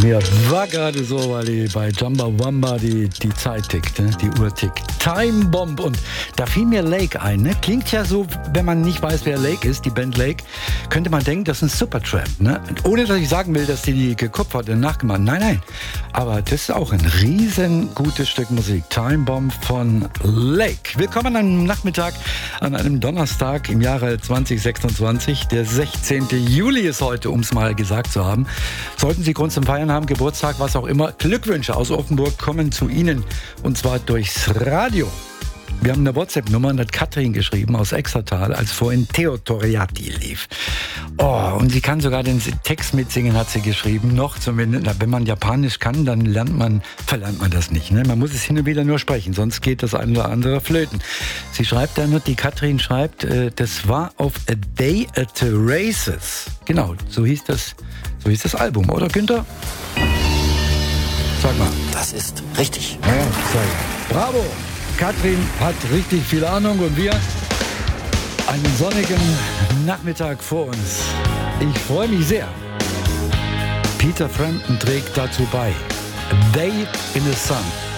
Mir war gerade so, weil bei Jamba Wamba die Zeit tickt, ne? Die Uhr tickt. Time Bomb. Und da fiel mir Lake ein. Ne? Klingt ja so, wenn man nicht weiß, wer Lake ist, die Band Lake, könnte man denken, das ist ein Supertramp. Ne? Ohne, dass ich sagen will, dass die gekupfert und nachgemacht. Nein. Aber das ist auch ein riesengroßes Stück Musik. Time Bomb von Lake. Willkommen am Nachmittag an einem Donnerstag im Jahre 2026. Der 16. Juli ist heute, um es mal gesagt zu haben. Sollten Sie Grund zum Feiern haben, Geburtstag, was auch immer, Glückwünsche aus Offenburg kommen zu Ihnen. Und zwar durchs Radio. Wir haben eine WhatsApp-Nummer und hat Katrin geschrieben aus Exertal, als vorhin Theotoriati lief. Oh, und sie kann sogar den Text mitsingen, hat sie geschrieben. Noch zumindest, wenn man Japanisch kann, dann verlernt man das nicht. Ne? Man muss es hin und wieder nur sprechen, sonst geht das eine oder andere flöten. Sie schreibt dann noch, die Katrin schreibt, das war auf A Day at the Races. Genau, so hieß das Album, oder Günther? Sag mal. Das ist richtig. Ja, sag. Bravo! Katrin hat richtig viel Ahnung und wir einen sonnigen Nachmittag vor uns. Ich freue mich sehr. Peter Frampton trägt dazu bei. A Day in the Sun.